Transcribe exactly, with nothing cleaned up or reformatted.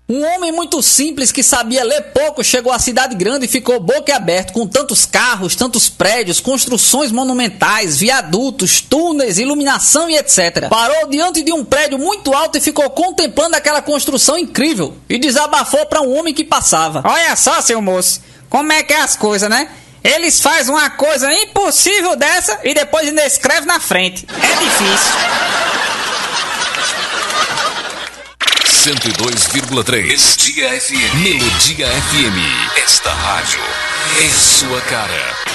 Um homem muito simples que sabia ler pouco chegou à cidade grande e ficou boquiaberto com tantos carros, tantos prédios, construções monumentais, viadutos, túneis, iluminação e etcétera. Parou diante de um prédio muito alto e ficou contemplando aquela construção incrível e desabafou para um homem que passava. Olha só, seu moço, como é que é as coisas, né? Eles fazem uma coisa impossível dessa e depois ainda escreve na frente. É difícil. cento e dois vírgula três Melodia F M. Melodia F M. Esta rádio é sua cara.